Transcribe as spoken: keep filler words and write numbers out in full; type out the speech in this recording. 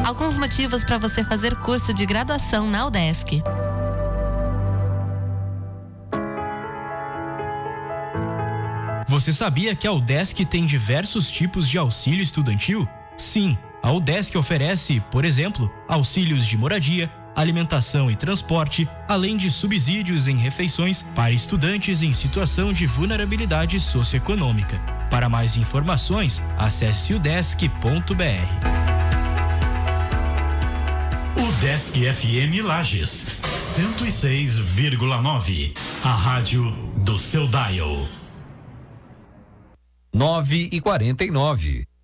Alguns motivos para você fazer curso de graduação na UDESC. Você sabia que a UDESC tem diversos tipos de auxílio estudantil? Sim, a UDESC oferece, por exemplo, auxílios de moradia, alimentação e transporte, além de subsídios em refeições para estudantes em situação de vulnerabilidade socioeconômica. Para mais informações, acesse udesc ponto br. UDESC F M Lages, cento e seis vírgula nove, a rádio do seu dial. nove e quarenta e nove.